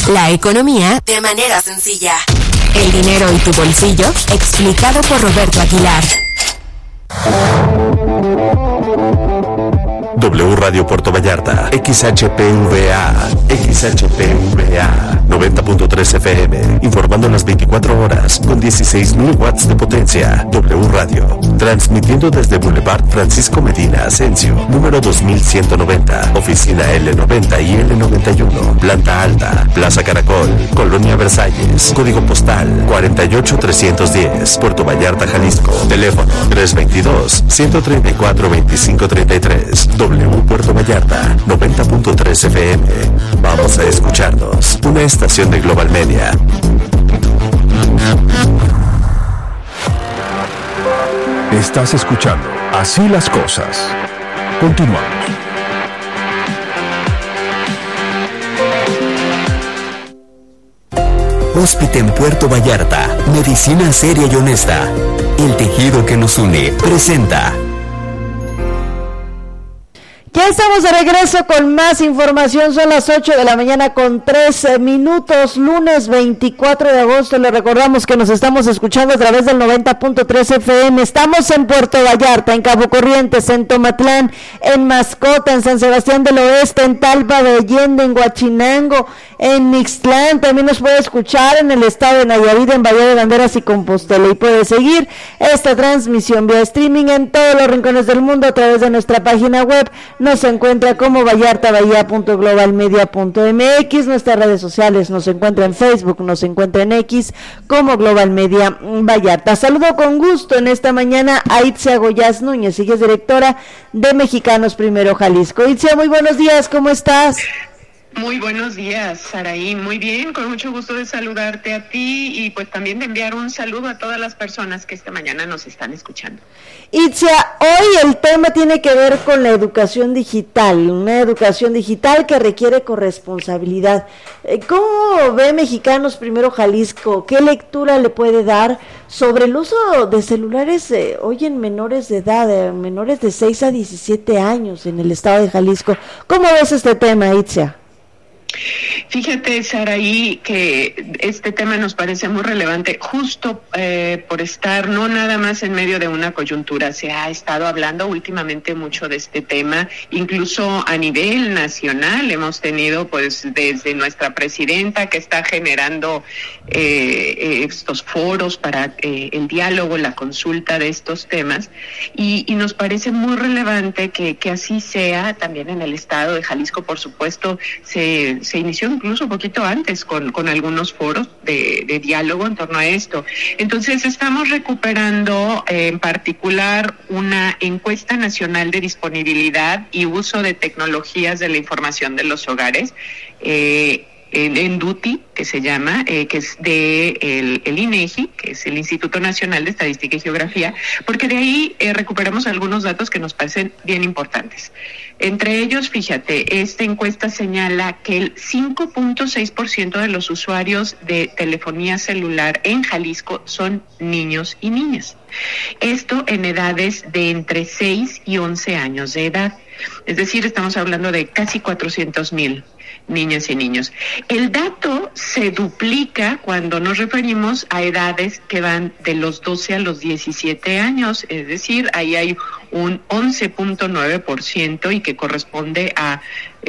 La economía de manera sencilla. El dinero y tu bolsillo, explicado por Roberto Aguilar. W Radio Puerto Vallarta, XHPVA, 90.3 FM, informando las 24 horas con 16.000 watts de potencia. W Radio, transmitiendo desde Boulevard Francisco Medina Asensio, número 2190, oficina L90 y L91, planta alta, Plaza Caracol, Colonia Versalles, código postal 48310, Puerto Vallarta, Jalisco, teléfono 322-134-2533. W Puerto Vallarta, 90.3 FM. Vamos a escucharnos. Una estación de Global Media. Estás escuchando Así las Cosas. Continuamos. Hóspite en Puerto Vallarta, medicina seria y honesta. El tejido que nos une presenta. Ya estamos de regreso con más información, son las 8 de la mañana con 13 minutos, lunes 24 de agosto, le recordamos que nos estamos escuchando a través del 90.3 FM, estamos en Puerto Vallarta, en Cabo Corrientes, en Tomatlán, en Mascota, en San Sebastián del Oeste, en Talpa de Allende, en Huachinango, en Mixtlán, también nos puede escuchar en el estado de Nayarit, en Bahía de Banderas y Compostela, y puede seguir esta transmisión vía streaming en todos los rincones del mundo a través de nuestra página web. Nos encuentra como vallartabahía.globalmedia.mx, nuestras redes sociales nos encuentra en Facebook, nos encuentra en X como Global Media Vallarta. Saludo con gusto en esta mañana a Itzia Goyaz Núñez, ella es directora de Mexicanos Primero Jalisco. Itzia, muy buenos días, ¿cómo estás? Muy buenos días, Saraí. Muy bien, con mucho gusto de saludarte a ti y pues también de enviar un saludo a todas las personas que esta mañana nos están escuchando. Itzia, hoy el tema tiene que ver con la educación digital, una educación digital que requiere corresponsabilidad. ¿Cómo ve Mexicanos Primero Jalisco? ¿Qué lectura le puede dar sobre el uso de celulares hoy en menores de edad, menores de 6 a 17 años en el estado de Jalisco? ¿Cómo ves este tema, Itzia? Fíjate, Saraí, que este tema nos parece muy relevante, justo por estar no nada más en medio de una coyuntura. Se ha estado hablando últimamente mucho de este tema, incluso a nivel nacional hemos tenido pues desde nuestra presidenta que está generando estos foros para el diálogo, la consulta de estos temas, y nos parece muy relevante que así sea también en el estado de Jalisco. Por supuesto, se inició incluso un poquito antes con algunos foros de diálogo en torno a esto. Entonces estamos recuperando en particular una encuesta nacional de disponibilidad y uso de tecnologías de la información de los hogares, en DUTI, que se llama, que es de el INEGI, que es el Instituto Nacional de Estadística y Geografía, porque de ahí recuperamos algunos datos que nos parecen bien importantes. Entre ellos, fíjate, esta encuesta señala que el 5.6% de los usuarios de telefonía celular en Jalisco son niños y niñas. Esto en edades de entre 6 y 11 años de edad. Es decir, estamos hablando de casi 400,000 niñas y niños. El dato se duplica cuando nos referimos a edades que van de los 12 a los 17 años, es decir, ahí hay un 11.9% y que corresponde a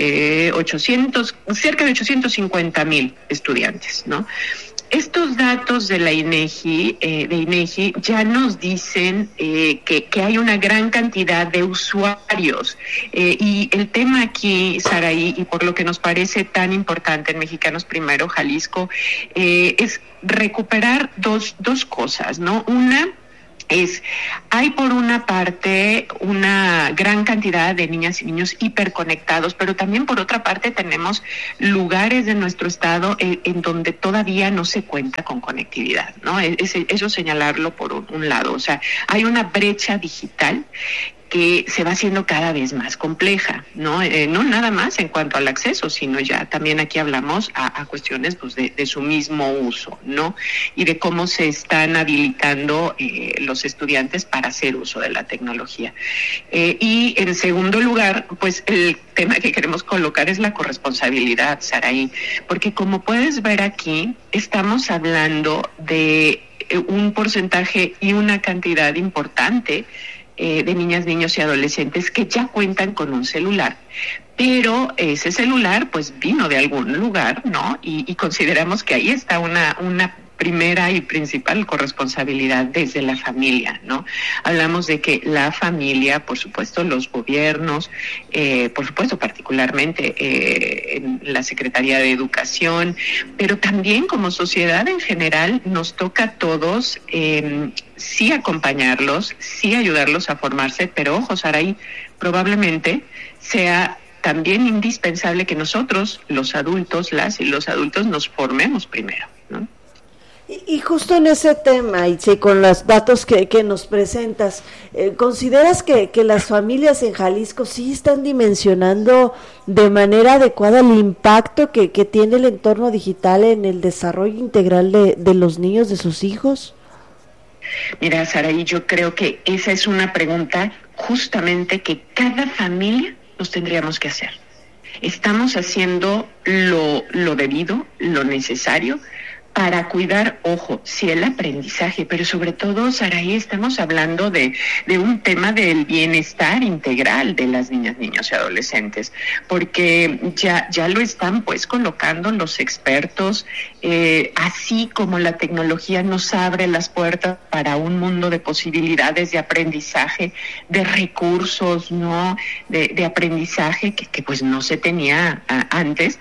cerca de 850,000 estudiantes, ¿no? Estos datos de la INEGI ya nos dicen que hay una gran cantidad de usuarios y el tema aquí, Saraí, y por lo que nos parece tan importante en Mexicanos Primero Jalisco, es recuperar dos cosas, ¿no? Hay por una parte una gran cantidad de niñas y niños hiperconectados, pero también por otra parte tenemos lugares de nuestro estado en donde todavía no se cuenta con conectividad, ¿no? Eso señalarlo por un lado, o sea, hay una brecha digital que se va haciendo cada vez más compleja, ¿no? No nada más en cuanto al acceso, sino ya también aquí hablamos a cuestiones pues de su mismo uso, ¿no? Y de cómo se están habilitando los estudiantes para hacer uso de la tecnología. Y en segundo lugar, pues el tema que queremos colocar es la corresponsabilidad, Saraí, porque como puedes ver aquí, estamos hablando de un porcentaje y una cantidad importante de niñas, niños y adolescentes que ya cuentan con un celular, pero ese celular pues vino de algún lugar, ¿no? Y consideramos que ahí está una primera y principal corresponsabilidad desde la familia, ¿no? Hablamos de que la familia, por supuesto, los gobiernos, por supuesto, particularmente en la Secretaría de Educación, pero también como sociedad en general nos toca a todos sí acompañarlos, sí ayudarlos a formarse, pero ojo, Saraí, probablemente sea también indispensable que nosotros, los adultos, las y los adultos, nos formemos primero, ¿no? Y justo en ese tema, Itzi, con los datos que nos presentas, ¿consideras que las familias en Jalisco sí están dimensionando de manera adecuada el impacto que tiene el entorno digital en el desarrollo integral de los niños, de sus hijos? Mira, Saraí, yo creo que esa es una pregunta justamente que cada familia nos tendríamos que hacer. ¿Estamos haciendo lo debido, lo necesario para cuidar, ojo, sí, el aprendizaje, pero sobre todo, Saraí, estamos hablando de un tema del bienestar integral de las niñas, niños y adolescentes, porque ya lo están pues colocando los expertos, así como la tecnología nos abre las puertas para un mundo de posibilidades de aprendizaje, de recursos, ¿no? De aprendizaje que pues no se tenía antes.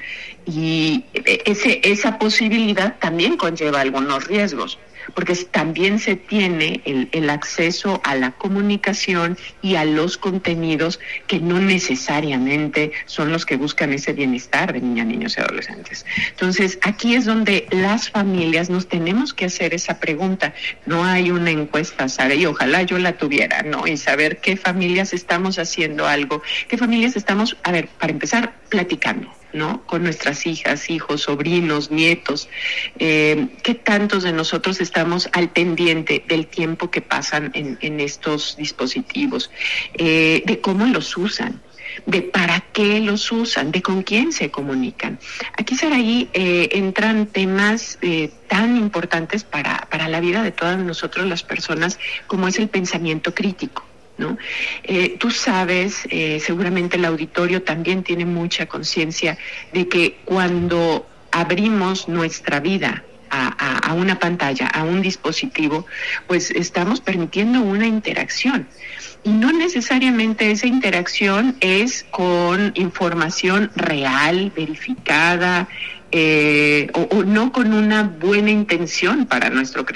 Y esa posibilidad también conlleva algunos riesgos, porque también se tiene el acceso a la comunicación y a los contenidos que no necesariamente son los que buscan ese bienestar de niñas, niños y adolescentes. Entonces, aquí es donde las familias nos tenemos que hacer esa pregunta. No hay una encuesta, Sara, y ojalá yo la tuviera, ¿no? Y saber qué familias estamos haciendo algo, qué familias estamos, a ver, para empezar, platicando, ¿no? Con nuestras hijas, hijos, sobrinos, nietos, qué tantos de nosotros estamos al pendiente del tiempo que pasan en estos dispositivos, de cómo los usan, de para qué los usan, de con quién se comunican. Aquí, Saraí, entran temas tan importantes para la vida de todas nosotros las personas, como es el pensamiento crítico, ¿no? Tú sabes, seguramente el auditorio también tiene mucha conciencia de que cuando abrimos nuestra vida a una pantalla, a un dispositivo, pues estamos permitiendo una interacción. Y no necesariamente esa interacción es con información real, verificada, o no con una buena intención para nuestro crecimiento.